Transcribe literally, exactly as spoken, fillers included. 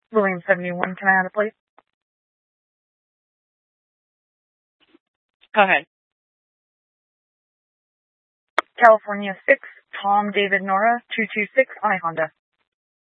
William seventy-one, can I have a plate? Go ahead. California six, Tom David Nora, two two six, I Honda.